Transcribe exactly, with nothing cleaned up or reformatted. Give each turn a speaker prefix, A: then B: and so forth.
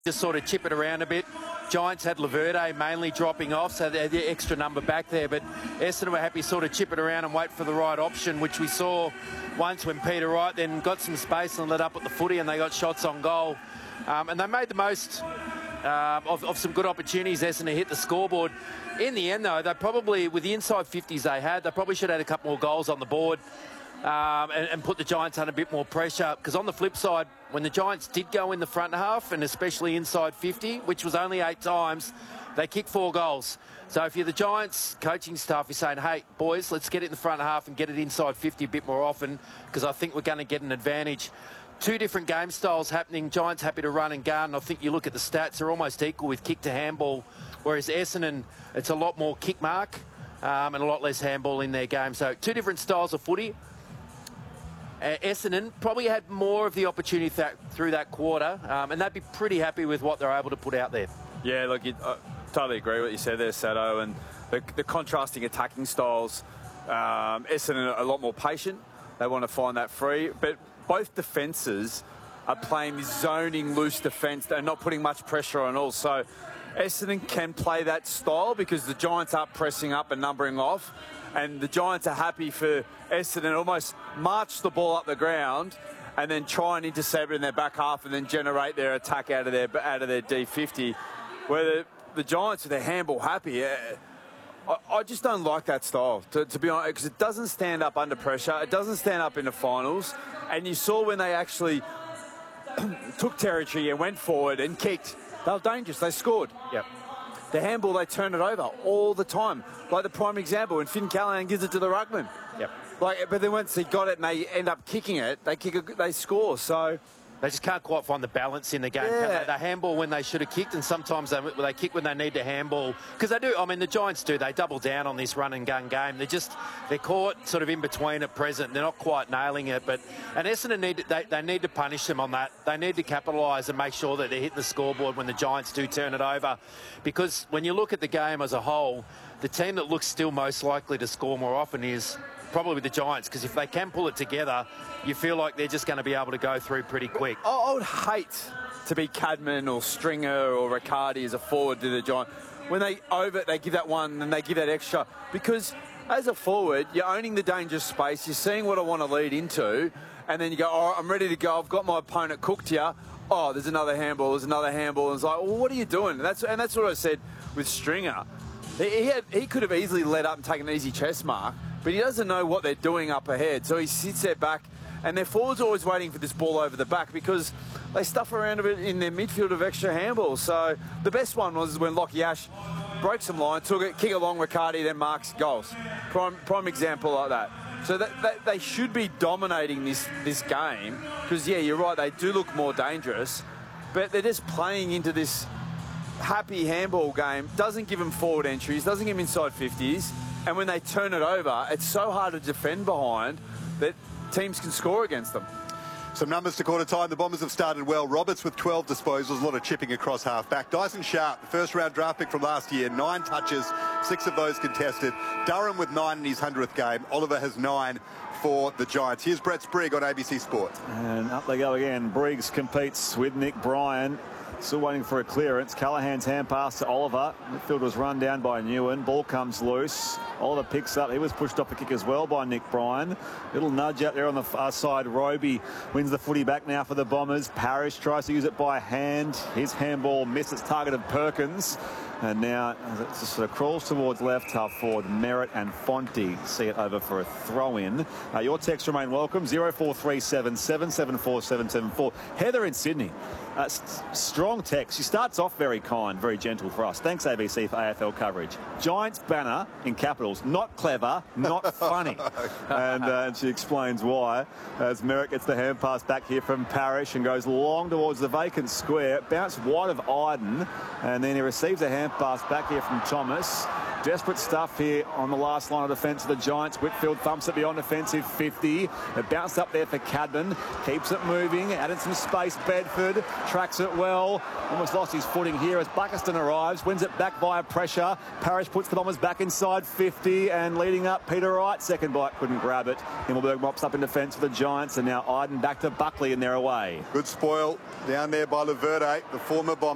A: just sort of chip it around a bit. Giants had Laverde mainly dropping off, so they had the extra number back there. But Essendon were happy to sort of chip it around and wait for the right option, which we saw once when Peter Wright then got some space and let up at the footy, and they got shots on goal. Um, and they made the most um, of, of some good opportunities. Essendon hit the scoreboard. In the end, though, they probably, with the inside fifties they had, they probably should have had a couple more goals on the board. Um, and, and put the Giants under a bit more pressure. Because on the flip side, when the Giants did go in the front half, and especially inside fifty, which was only eight times, they kicked four goals. So if you're the Giants coaching staff, you're saying, hey, boys, let's get it in the front half and get it inside fifty a bit more often, because I think we're going to get an advantage. Two different game styles happening. Giants happy to run and gun. I think you look at the stats, they're almost equal with kick to handball, whereas Essendon, it's a lot more kick mark um, and a lot less handball in their game. So two different styles of footy. Uh, Essendon probably had more of the opportunity th through that quarter, um, and they'd be pretty happy with what they're able to put out there.
B: Yeah, look, you, I totally agree with what you said there, Sato, and the, the contrasting attacking styles. Um, Essendon are a lot more patient. They want to find that free, but both defences are playing this zoning loose defence. They're not putting much pressure on all. So Essendon can play that style because the Giants aren't pressing up and numbering off. And the Giants are happy for Essendon almost march the ball up the ground and then try and intercept it in their back half and then generate their attack out of their out of their D fifty. Where the, the Giants are their handball happy. I, I just don't like that style, to, to be honest, because it doesn't stand up under pressure. It doesn't stand up in the finals. And you saw when they actually took territory and went forward and kicked, they were dangerous. They scored.
A: Yep.
B: The handball, they turn it over all the time. Like the prime example, when Finn Callahan gives it to the ruckman.
A: Yep.
B: Like, but then once he got it and they end up kicking it, they kick, a, they score. So
A: they just can't quite find the balance in the game.
B: Yeah.
A: They, they handball when they should have kicked, and sometimes they, they kick when they need to handball. Because they do, I mean, the Giants do. They double down on this run and gun game. They're just, they're caught sort of in between at present. They're not quite nailing it. But and Essendon need, they, they need to punish them on that. They need to capitalise and make sure that they're hitting the scoreboard when the Giants do turn it over. Because when you look at the game as a whole, the team that looks still most likely to score more often is probably the Giants, because if they can pull it together, you feel like they're just going to be able to go through pretty quick.
B: I would hate to be Cadman or Stringer or Riccardi as a forward to the Giants. When they over, they give that one and they give that extra. Because as a forward, you're owning the dangerous space, you're seeing what I want to lead into, and then you go, oh, I'm ready to go, I've got my opponent cooked here. Oh, there's another handball, there's another handball. And it's like, well, what are you doing? And that's, and that's what I said with Stringer. He, he, had, he could have easily led up and taken an easy chest mark, but he doesn't know what they're doing up ahead. So he sits there back, and their forwards are always waiting for this ball over the back because they stuff around a bit in their midfield of extra handballs. So the best one was when Lockie Ash broke some line, took it, kick along Riccardi, then marks goals. Prime, prime example like that. So that, that, they should be dominating this, this game because, yeah, you're right, they do look more dangerous, but they're just playing into this happy handball game. Doesn't give them forward entries, doesn't give them inside fifties. And when they turn it over, it's so hard to defend behind that teams can score against them.
C: Some numbers to quarter time. The Bombers have started well. Roberts with twelve disposals, a lot of chipping across half-back. Dyson Sharp, the first-round draft pick from last year, nine touches, six of those contested. Durham with nine in his hundredth game. Oliver has nine for the Giants. Here's Brett Sprigg on A B C Sport.
D: And up they go again. Briggs competes with Nick Bryan. Still waiting for a clearance. Callahan's hand pass to Oliver. Midfield was run down by Newen. Ball comes loose. Oliver picks up. He was pushed off the kick as well by Nick Bryan. Little nudge out there on the far side. Roby wins the footy back now for the Bombers. Parrish tries to use it by hand. His handball missed its target of Perkins. And now it just sort of crawls towards left half forward. Merritt and Fonte see it over for a throw-in. Uh, your texts remain welcome. zero four three seven, seven seven four, seven seven four. Heather in Sydney. Uh, strong text. She starts off very kind, very gentle for us. Thanks, A B C, for A F L coverage. Giants banner in capitals. Not clever, not funny. and, uh, and she explains why. As Merritt gets the hand pass back here from Parrish and goes long towards the vacant square. Bounced wide of Iden. And then he receives a hand pass back here from Thomas. Desperate stuff here on the last line of defence of the Giants. Whitfield thumps it beyond offensive fifty. It bounced up there for Cadman. Keeps it moving. Added some space. Bedford tracks it well. Almost lost his footing here as Buckerston arrives. Wins it back via pressure. Parrish puts the Bombers back inside fifty. And leading up, Peter Wright. Second bite. Couldn't grab it. Himmelberg mops up in defence for the Giants. And now Iden back to Buckley and they're away.
C: Good spoil down there by Laverde, the former Bomber.